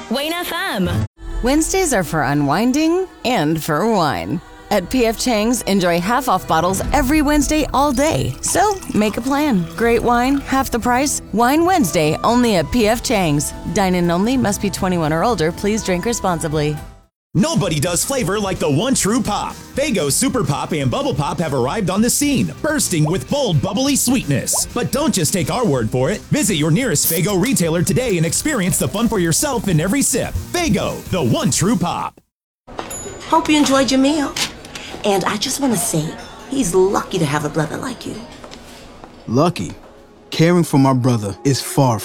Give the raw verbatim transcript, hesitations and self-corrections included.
Wayne F M. Wednesdays are for unwinding and for wine. At P F Chang's, enjoy half-off bottles every Wednesday all day. So, make a plan. Great wine, half the price. Wine Wednesday, only at P F Chang's. Dine-in only, must be twenty-one or older. Please drink responsibly. Nobody does flavor like the one true pop. Faygo Super Pop and Bubble Pop have arrived on the scene, bursting with bold, bubbly sweetness. But don't just take our word for it. Visit your nearest Faygo retailer today and experience the fun for yourself in every sip. Faygo, the one true pop. Hope you enjoyed your meal. And I just want to say, he's lucky to have a brother like you. Lucky? Caring for my brother is far